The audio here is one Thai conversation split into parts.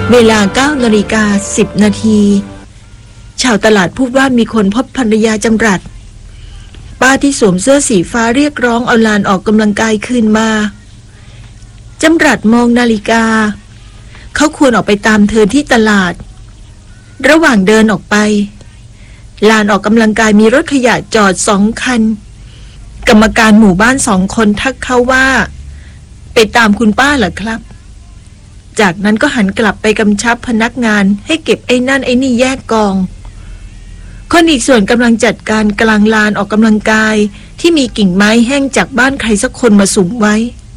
เวลา 9:10 นาทีชาวตลาดพูดว่ามีคนพบภรรยาจำรัดป้าที่สวมเสื้อสีฟ้าเรียกร้องเอาลานออกกำลังกายคืนมาจำรัดมองนาฬิกาเขาควรออกไปตามเธอที่ตลาดระหว่างเดินออกไปลานออกกำลังกายมีรถขยะจอด2 คันกรรมการหมู่บ้าน2 คนทักเขาว่าไปตามคุณป้าเหรอครับจากนั้นก็หันกลับไปกำชับพนักงานให้เก็บไอ้นั่นไอ้นี่แยกกองคนอีกส่วนกำลังจัดการกลางลานออกกำลังกายที่มีกิ่งไม้แห้งจากบ้านใครสักคนมาสุมไว้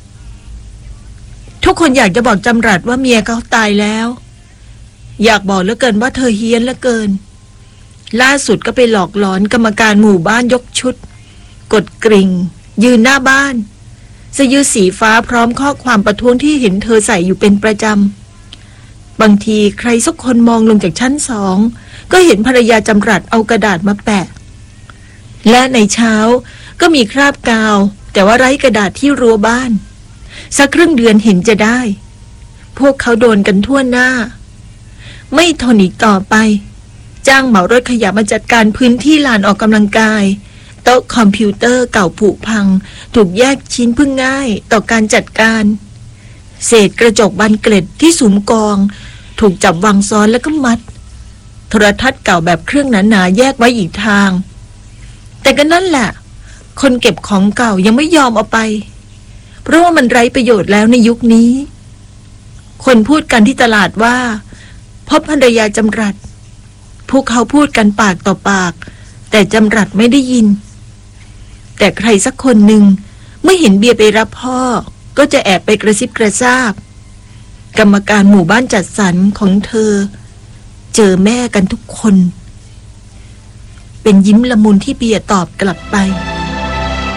ทุกคนอยากจะบอกจำรัดว่าเมียเขาตายแล้วอยากบอกเหลือเกินว่าเธอเฮี้ยนเหลือเกินล่าสุดก็ไปหลอกหลอนกรรมการหมู่บ้านยกชุดกดกริ่งยืนหน้าบ้านเสื้อยืดสีฟ้าพร้อมข้อความประท้วงที่เห็นเธอใส่อยู่เป็นประจำบางทีใครสักคนมองลงจากชั้น2ก็เห็นภรรยาจำรัดเอากระดาษมาแปะและในเช้าก็มีคราบกาวแต่ว่าไร้กระดาษที่รั้วบ้านสักครึ่งเดือนเห็นจะได้พวกเขาโดนกันทั่วหน้าไม่ทนอีกต่อไปจ้างเหมารถขยะมาจัดการพื้นที่ลานออกกำลังกายโต๊ะคอมพิวเตอร์เก่าผุพังถูกแยกชิ้นเพื่อง่ายต่อการจัดการเศษกระจกบานเกล็ดที่สุมกองถูกจับวางซ้อนแล้วก็มัดโทรทัศน์เก่าแบบเครื่องหนาๆแยกไว้อีกทางแต่ก็นั่นแหละคนเก็บของเก่ายังไม่ยอมเอาไปเพราะว่ามันไร้ประโยชน์แล้วในยุคนี้คนพูดกันที่ตลาดว่าพบภรรยาจำรัดพวกเขาพูดกันปากต่อปากแต่จำรัดไม่ได้ยินแต่ใครสักคนหนึ่งเมื่อเห็นเบียร์ไปรับพ่อก็จะแอบไปกระซิบกระซาบกรรมการหมู่บ้านจัดสรรของเธอเจอแม่กันทุกคนเป็นยิ้มละมุนที่เบียร์ตอบกลับไป